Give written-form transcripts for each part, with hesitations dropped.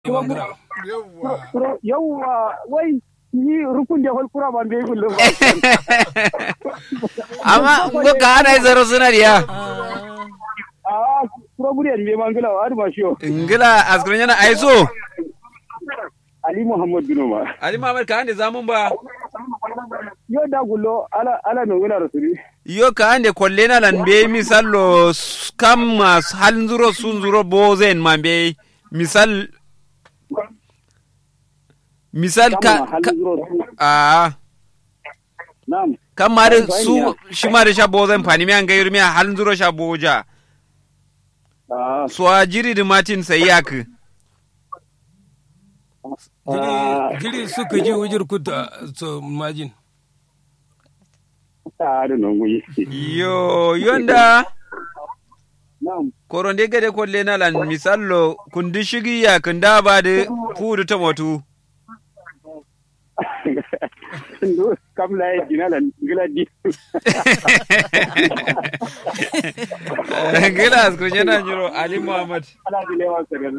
yawwa wai ni rukun da falkura ban bai gulle ba amma ngo ka ana zaro suna diya kura buriyan me mangala wa ba shi ngila askrin yana aiso Ali Muhammad bin Umar Ali Muhammad ka ande zamun ba yo da gullo ala no wala rasuli yo ka ande kollena lan be misallo kam mas halin zuro sun zuro bozen mambe misal ka na'am kamar su shi ma da shabo zan fani mi an ga yurmi halin zuro shabo ja so ajiri da Martin Sayak giri suka ji wujir kuta so majin yo yonda koronde gade kolle na lan misallo kundi shigi ya kunda ba da fudu ta motu kam la jinalan giladi gilas ko nyana nyuro Ali Muhammad ala dilewa sagal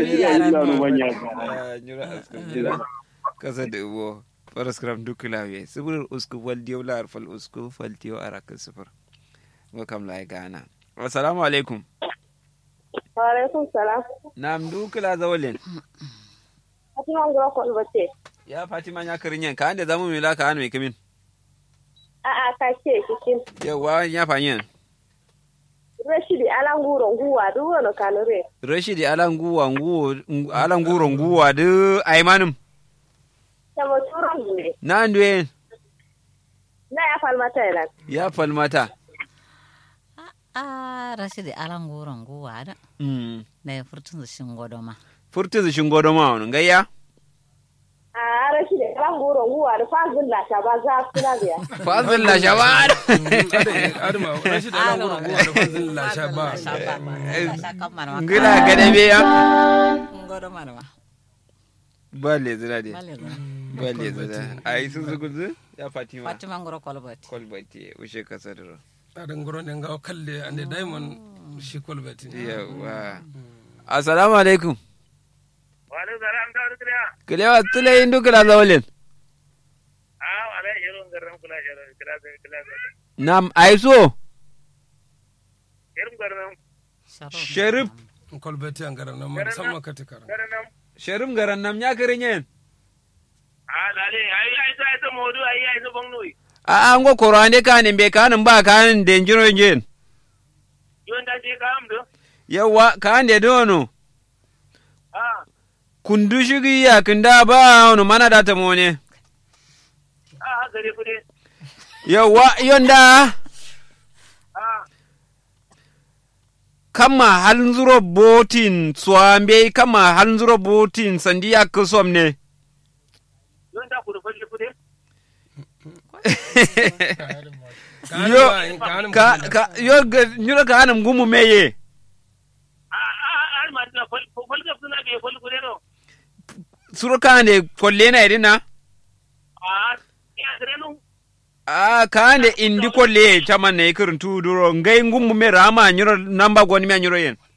nyuro asko jira kasa de bo paraskram dukulawe subur usku wal diwlar fal usku fal tiyo araka sufur wa kam la gana assalamu alaikum wa alaikum salam nam dukula zawalen Fatima ngoro ko bace ya Fatima nya karinyen ka ande zamu mila ka an me kamin ka ce kikin yawa nya fanyen Rashidi alanguro nguwa du wono kanure Rashidi alanguro nguwa du aymanum Tamo turon ne na ndwe na ya falmata ila ya falmata Rashidi alanguro nguwa da na furtun shingodo ma on gayya Rashidi alanguro nguwa da fazil la shaba za kuna biya fazil la shaba adama Rashidi alanguro nguwa da fazil la shaba ngila gade biya ngodo manama bale zira ai sun zugudu ya Fatima ngoro kolbati ushe kasadro adan ngoro ne ngaw kalle ande diamond shi kolbati yawa assalamu alaikum wa alaikum salam da rukriya kilewa tule indu kila zawlen wala yero ngaram kula kila nam aiso yerum garam sharif kolbati ngaram nam sama katikara sharif garan nam nya karinyen lale ai ta modu ai so bongnui ngo korande kanin be kanin ba kanin denjiro njen yonda je kam do yawa kan de dono kundu shigi ya kinda ba ono mana data mone gare kude yawa yonda kama halnzuro botin swambe kama halnzuro botin sandiya kusomne yonda kudu kude yo nyura ka anam gumu meye suro kande kollena edina kande indi kolle chaman ne kirin tuduro ngai gumu me rama nyuro namba goni me nyuro yen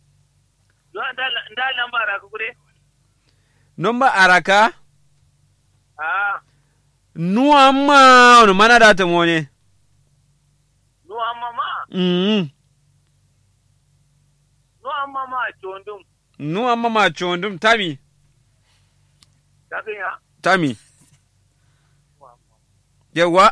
nda namba araka kude nomba araka nuamma ono mana data mone nuamma ma chondum tami yawa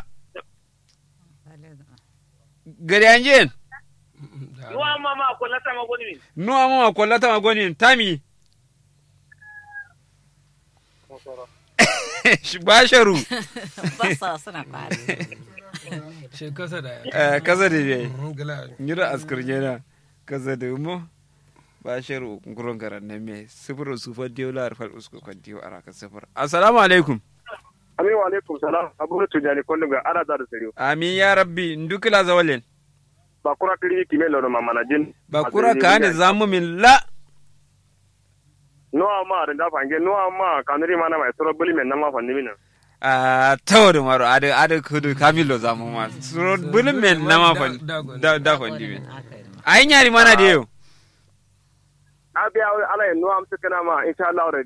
gari anjen nuamma ma kollata ma goni tami basharu basa suna kwari she kasa da kasa da ne nyira askar yana kasa da mu basharu nguron garan nan me sifiro sufa diola arfal usko kwantiyo araka sifir assalamu alaikum amin wa alaikum salam abu tujani kollum ga ara da sariyo amin ya rabbi ndukila zawalen bakura kiri kimelo no mamanajin bakura kane zamu min la no amma da fange no amma kanuri mana mai suro buli men nama fanni mina tawdo maro ada kudu kamilo zamu ma suro buli men nama fanni da fanni min ai nyari mana da yau abiya ala yin nuwa amsa kana ma insha Allah